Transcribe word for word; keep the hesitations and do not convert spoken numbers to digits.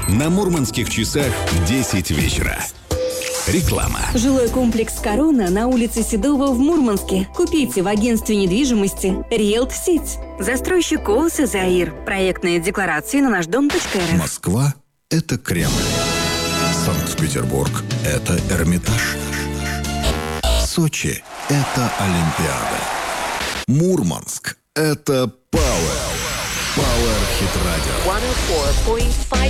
На мурманских часах десять вечера. Реклама. Жилой комплекс «Корона» на улице Седова в Мурманске. Купите в агентстве недвижимости «Риэлт-Сеть». Застройщик ООО «Заир». Проектные декларации на наш дом.рф. Москва – это Кремль. Санкт-Петербург – это Эрмитаж. Сочи – это Олимпиада. Мурманск – это Пауэр. Пауэр Хит Радио. сто четыре и пять